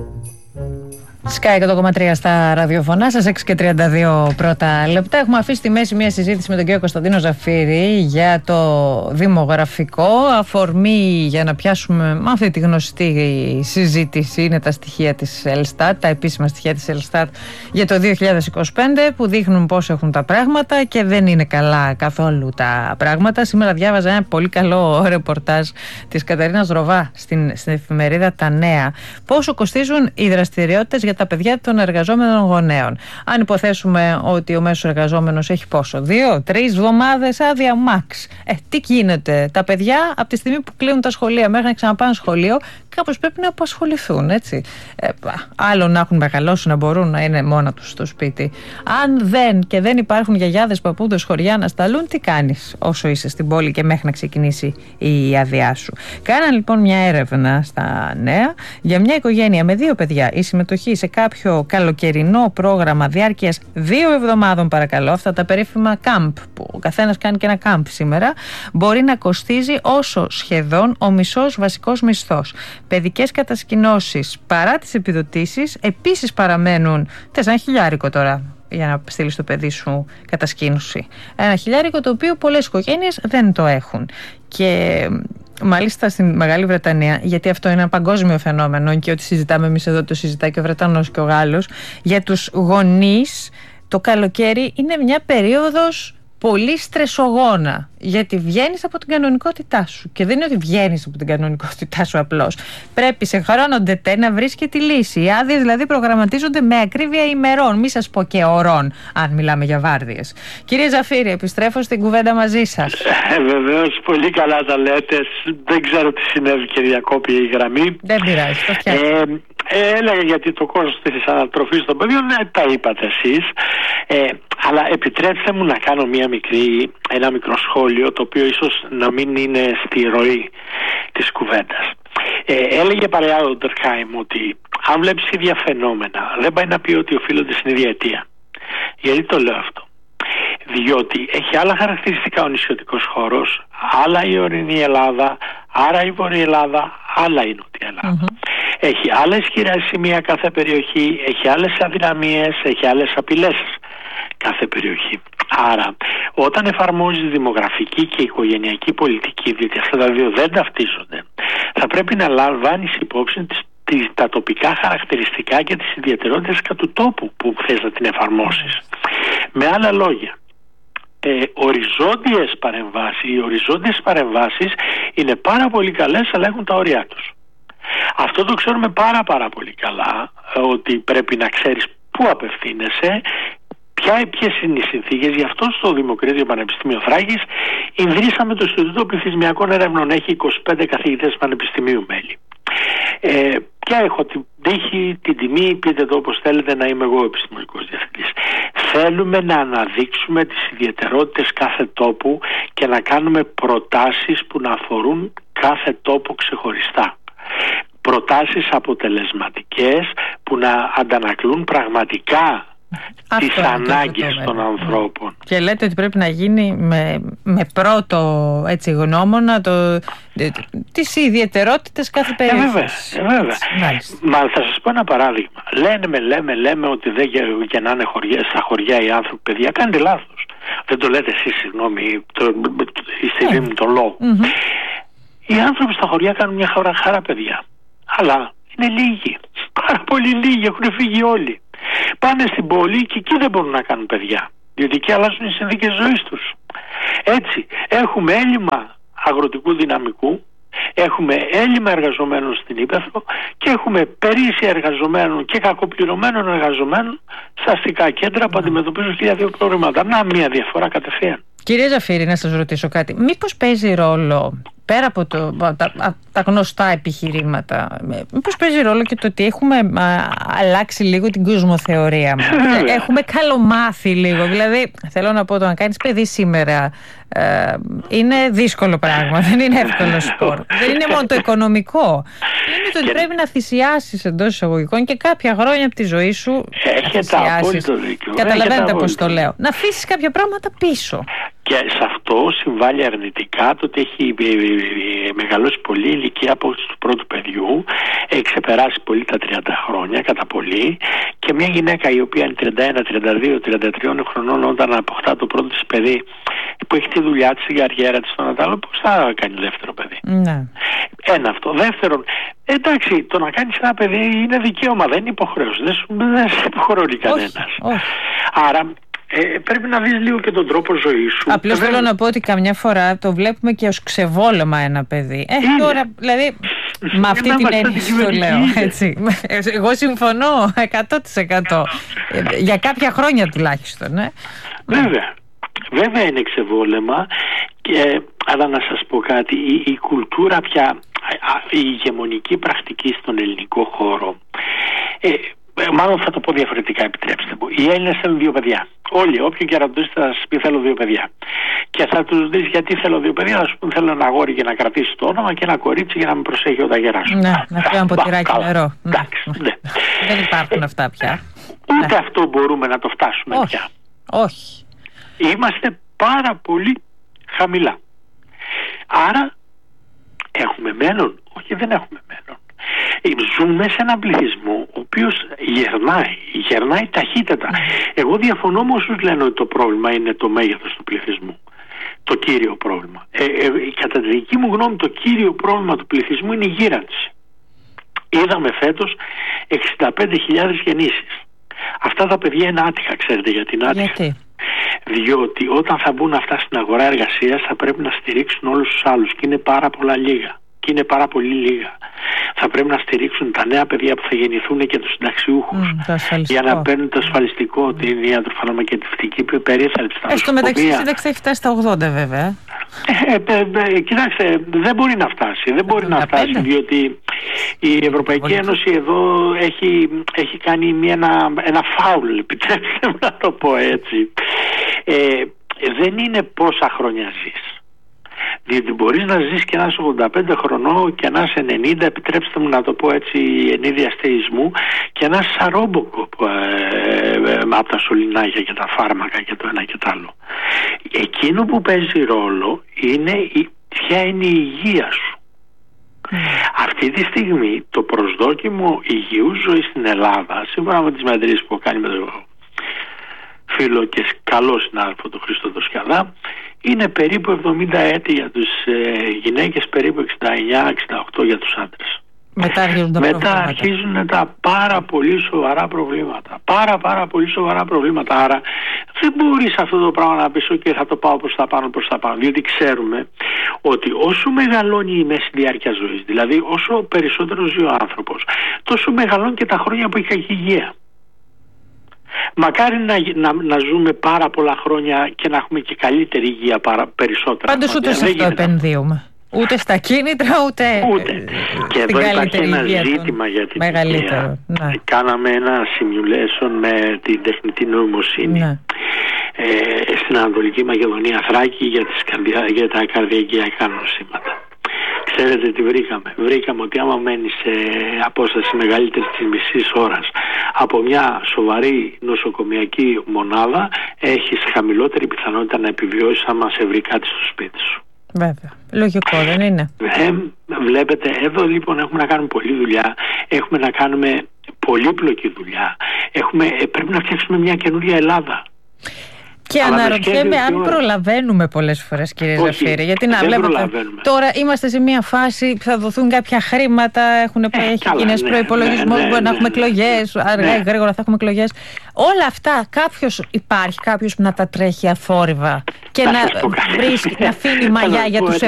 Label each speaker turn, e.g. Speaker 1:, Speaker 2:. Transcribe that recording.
Speaker 1: Sky 100,3 στα ραδιοφωνά σας, 6 και 32 πρώτα λεπτά. Έχουμε αφήσει στη μέση μια συζήτηση με τον κύριο Κωνσταντίνο Ζαφύρη για το δημογραφικό. Αφορμή για να πιάσουμε με αυτή τη γνωστή συζήτηση είναι τα στοιχεία της Ελστάτ, τα επίσημα στοιχεία της Ελστάτ για το 2025, που δείχνουν πώς έχουν τα πράγματα και δεν είναι καλά καθόλου τα πράγματα. Σήμερα διάβαζα ένα πολύ καλό ρεπορτάζ της Κατερίνας Ροβά στην εφημερίδα Τα Νέα. Πόσο κοστίζουν οι δραστηριότητες για τα παιδιά των εργαζόμενων γονέων. Αν υποθέσουμε ότι ο μέσος εργαζόμενος έχει πόσο, 2-3 εβδομάδες άδεια max. Τι γίνεται, τα παιδιά από τη στιγμή που κλείνουν τα σχολεία μέχρι να ξαναπάνε σχολείο, κάπως πρέπει να απασχοληθούν, έτσι. Άλλο να έχουν μεγαλώσει, να μπορούν να είναι μόνα τους στο σπίτι. Αν δεν υπάρχουν γιαγιάδες, παππούδες, χωριά να σταλούν, τι κάνεις όσο είσαι στην πόλη και μέχρι να ξεκινήσει η άδειά σου. Κάναν λοιπόν μια έρευνα στα Νέα για μια οικογένεια με 2 παιδιά. Η συμμετοχή σε κάποιο καλοκαιρινό πρόγραμμα διάρκειας 2 εβδομάδων, παρακαλώ, αυτά τα περίφημα camp, που ο καθένας κάνει και ένα camp σήμερα, μπορεί να κοστίζει όσο σχεδόν ο μισός βασικός μισθός. Παιδικές κατασκηνώσεις παρά τις επιδοτήσεις επίσης παραμένουν. Θες ένα χιλιάρικο τώρα για να στείλεις το παιδί σου κατασκήνωση. Ένα χιλιάρικο το οποίο πολλές οικογένειες δεν το έχουν. Και μάλιστα στην Μεγάλη Βρετανία, γιατί αυτό είναι ένα παγκόσμιο φαινόμενο και ό,τι συζητάμε εμείς εδώ το συζητάει και ο Βρετανός και ο Γάλλος, για τους γονείς το καλοκαίρι είναι μια περίοδος πολύ στρεσογόνα, γιατί βγαίνεις από την κανονικότητά σου. Και δεν είναι ότι βγαίνεις από την κανονικότητά σου απλώς. Πρέπει σε χρόνο ντετέ να βρεις και τη λύση. Οι άδειες δηλαδή προγραμματίζονται με ακρίβεια ημερών, μη σας πω και ωρών, αν μιλάμε για βάρδιες. Κύριε Ζαφύρη, επιστρέφω στην κουβέντα μαζί σας.
Speaker 2: Βεβαίως, πολύ καλά τα λέτε. Δεν ξέρω τι συνέβη και διακόπη η γραμμή.
Speaker 1: Δεν πειράζει, το φτιάχνω.
Speaker 2: Έλεγα γιατί το κόστος της ανατροφής των παιδιών, τα είπατε εσείς. Αλλά επιτρέψτε μου να κάνω ένα μικρό σχόλιο, το οποίο ίσως να μην είναι στη ροή της κουβέντας. Έλεγε παλιά ο Ντερκάιμ ότι αν βλέπεις ίδια φαινόμενα, δεν πάει να πει ότι οφείλονται στην ίδια αιτία. Γιατί το λέω αυτό? Διότι έχει άλλα χαρακτηριστικά ο νησιωτικός χώρος, άλλα η ορεινή Ελλάδα, άρα η Βορεια Ελλάδα, άλλα η Νότια Ελλάδα. Έχει άλλα ισχυρά σημεία κάθε περιοχή, έχει άλλες αδυναμίες, έχει άλλες απειλές κάθε περιοχή. Άρα, όταν εφαρμόζεις δημογραφική και οικογενειακή πολιτική, διότι αυτά τα δύο δεν ταυτίζονται, θα πρέπει να λαμβάνεις υπόψη τα τοπικά χαρακτηριστικά και τις ιδιαιτερότητες του τόπου που θες να την εφαρμόσεις. Με άλλα λόγια, οι οριζόντιες παρεμβάσεις είναι πάρα πολύ καλές, αλλά έχουν τα όρια τους. Αυτό το ξέρουμε πάρα πολύ καλά, ότι πρέπει να ξέρεις πού απευθύνεσαι, ποιες είναι οι συνθήκες. Γι' αυτό στο Δημοκρίτιο Πανεπιστήμιο Θράκης ιδρύσαμε το Ινστιτούτο Πληθυσμιακών Ερευνών. Έχει 25 καθηγητές πανεπιστημίου μέλη. Και έχω την τύχη, την τιμή, πείτε το όπως θέλετε, να είμαι εγώ επιστημονικός διευθυντής. Θέλουμε να αναδείξουμε τις ιδιαιτερότητες κάθε τόπου και να κάνουμε προτάσεις που να αφορούν κάθε τόπο ξεχωριστά. Προτάσεις αποτελεσματικές που να αντανακλούν πραγματικά τις ανάγκες των ανθρώπων.
Speaker 1: Και λέτε ότι πρέπει να γίνει με πρώτο γνώμονα τις ιδιαιτερότητες κάθε περίπτωση.
Speaker 2: Βέβαια. Μα θα σας πω ένα παράδειγμα. Λέμε ότι δεν γεννάνε στα χωριά οι άνθρωποι παιδιά. Κάνετε λάθος. Δεν το λέτε εσείς, συγγνώμη, είστε δίνουν τον λόγο. Οι άνθρωποι στα χωριά κάνουν μια χαρά παιδιά. Αλλά είναι λίγοι. Πάρα πολύ λίγοι, έχουν φύγει όλοι. Πάνε στην πόλη και εκεί δεν μπορούν να κάνουν παιδιά, διότι εκεί αλλάζουν οι συνθήκες ζωής τους. Έτσι, έχουμε έλλειμμα αγροτικού δυναμικού, έχουμε έλλειμμα εργαζομένων στην ύπαιθρο και έχουμε περίσσια εργαζομένων και κακοπληρωμένων εργαζομένων στα αστικά κέντρα που αντιμετωπίζουν 1002 προβλήματα. Να, μια διαφορά κατευθείαν.
Speaker 1: Κύριε Ζαφύρη, να σας ρωτήσω κάτι. Μήπως παίζει ρόλο, πέρα από τα γνωστά επιχειρήματα, μήπως παίζει ρόλο και το ότι έχουμε αλλάξει λίγο την κοσμοθεωρία μας? Έχουμε καλομάθει λίγο. Δηλαδή, θέλω να πω, το να κάνεις παιδί σήμερα είναι δύσκολο πράγμα. Δεν είναι εύκολο σπορ. Δεν είναι μόνο το οικονομικό. Είναι το ότι πρέπει να θυσιάσεις εντός εισαγωγικών και κάποια χρόνια από τη ζωή σου.
Speaker 2: Έχετε απόλυτο δίκιο.
Speaker 1: Καταλαβαίνετε πώς το λέω. Να αφήσεις κάποια πράγματα πίσω.
Speaker 2: Και σε αυτό συμβάλλει αρνητικά το ότι έχει μεγαλώσει πολύ η ηλικία απόκτησης του πρώτου παιδιού, έχει ξεπεράσει πολύ τα 30 χρόνια. κατά πολύ, και μια γυναίκα η οποία είναι 31, 32, 33 χρονών όταν αποκτά το πρώτο της παιδί, που έχει τη δουλειά της, η καριέρα της στον Αντάλλο, πώς θα κάνει δεύτερο παιδί?
Speaker 1: Ναι.
Speaker 2: Ένα αυτό. Δεύτερον, εντάξει, το να κάνεις ένα παιδί είναι δικαίωμα, δεν είναι υποχρέωση. Δεν σε υποχρεώνει κανένας. Άρα πρέπει να δεις λίγο και τον τρόπο ζωής σου.
Speaker 1: Απλώς θέλω να πω ότι καμιά φορά το βλέπουμε και ως ξεβόλεμα ένα παιδί. Τώρα, δηλαδή, με αυτή την έννοια το λέω, έτσι. Εγώ συμφωνώ 100%. Για κάποια χρόνια τουλάχιστον.
Speaker 2: Βέβαια είναι ξεβόλεμα, αλλά να σας πω κάτι, η κουλτούρα πια, η ηγεμονική πρακτική στον ελληνικό χώρο, μάλλον θα το πω διαφορετικά, επιτρέψτε μου. Οι Έλληνες θέλουν 2 παιδιά. Όλοι, όποιον και ρωτήσει θα σας πει θέλω 2 παιδιά. Και θα τους δεις γιατί θέλω 2 παιδιά, θα σου πούν θέλω ένα αγόρι για να κρατήσει το όνομα και ένα κορίτσι για να με προσέχει όταν γεράσω.
Speaker 1: Ναι, να πιω ένα ποτηράκι νερό. Δεν υπάρχουν αυτά πια.
Speaker 2: Ούτε αυτό μπορούμε να το φτάσουμε πια.
Speaker 1: Όχι.
Speaker 2: Είμαστε πάρα πολύ χαμηλά. Άρα έχουμε μέλλον? Όχι, δεν έχουμε μέλλον. Ζούμε σε έναν πληθυσμό ο οποίος γερνάει ταχύτατα. Εγώ διαφωνώ με όσους λένε ότι το πρόβλημα είναι το μέγεθος του πληθυσμού. Το κύριο πρόβλημα. Κατά τη δική μου γνώμη, το κύριο πρόβλημα του πληθυσμού είναι η γύρανση. Είδαμε φέτος 65.000 γεννήσεις. Αυτά τα παιδιά είναι άτυχα, ξέρετε γιατί είναι άτυχα?
Speaker 1: Γιατί?
Speaker 2: Διότι όταν θα μπουν αυτά στην αγορά εργασίας θα πρέπει να στηρίξουν όλους τους άλλους και είναι πάρα πολύ λίγα. Θα πρέπει να στηρίξουν τα νέα παιδιά που θα γεννηθούν και τους συνταξιούχους για να παίρνουν το ασφαλιστικό, την ιατροφαρμακευτική περίθαλψη.
Speaker 1: Στο μεταξύ η σύνταξη θα έχει φτάσει στα 80 βέβαια.
Speaker 2: Κοιτάξτε, δεν μπορεί να φτάσει. Δεν μπορεί να φτάσει, διότι η Ευρωπαϊκή Ένωση εδώ έχει κάνει ένα φάουλ, επιτρέψτε μου να το πω έτσι. Δεν είναι πόσα χρόνια ζεις. Διότι μπορείς να ζεις και να είσαι 85 χρονών και να είσαι 90, επιτρέψτε μου να το πω έτσι ενίδια αστεϊσμού, και να είσαι σαρόμποκο από τα σωληνάκια και τα φάρμακα και το ένα και το άλλο. Εκείνο που παίζει ρόλο είναι ποια είναι η υγεία σου. Αυτή τη στιγμή το προσδόκιμο υγιούς ζωής στην Ελλάδα, σύμφωνα με τις μετρήσεις που κάνει με το φίλο και καλό συνάδελφο του Χρήστο το Σκιαδά, είναι περίπου 70 έτη για τις γυναίκες, περίπου 69-68 για τους άντρες. Μετά αρχίζουν τα πάρα πολύ σοβαρά προβλήματα. Πάρα πολύ σοβαρά προβλήματα. Άρα δεν μπορείς αυτό το πράγμα να πεις και θα το πάω προς τα πάνω. Διότι ξέρουμε ότι όσο μεγαλώνει η μέση διάρκεια ζωής, δηλαδή όσο περισσότερο ζει ο άνθρωπος, τόσο μεγαλώνει και τα χρόνια που έχει κακή υγεία. Μακάρι να ζούμε πάρα πολλά χρόνια και να έχουμε και καλύτερη υγεία περισσότερα.
Speaker 1: Πάντως ούτε σε αυτό επενδύουμε. Ούτε στα κίνητρα, ούτε
Speaker 2: και εδώ υπάρχει ένα ζήτημα για την υγεία. Κάναμε ένα simulation με την τεχνητή νοημοσύνη στην Ανατολική Μακεδονία Θράκη για τα καρδιακά νοσήματα. Ξέρετε τι βρήκαμε? Βρήκαμε ότι άμα μένει σε απόσταση μεγαλύτερη της μισής ώρας από μια σοβαρή νοσοκομιακή μονάδα, έχεις χαμηλότερη πιθανότητα να επιβιώσεις άμα σε βρει κάτι στο σπίτι σου.
Speaker 1: Βέβαια. Λογικό δεν είναι?
Speaker 2: Βλέπετε, εδώ λοιπόν έχουμε να κάνουμε πολλή δουλειά, έχουμε να κάνουμε πολύπλοκη δουλειά, πρέπει να φτιάξουμε μια καινούρια Ελλάδα.
Speaker 1: Και αναρωτιέμαι αν προλαβαίνουμε πολλές φορές, κύριε Ζαφύρη. Γιατί να βλέπετε, τώρα είμαστε σε μια φάση που θα δοθούν κάποια χρήματα, έχει κοινές προϋπολογισμούς, μπορεί να έχουμε εκλογές, αργά ή γρήγορα θα έχουμε εκλογές. Όλα αυτά, υπάρχει κάποιος που να τα τρέχει αφόρυβα και να αφήνει μαλλιά για τους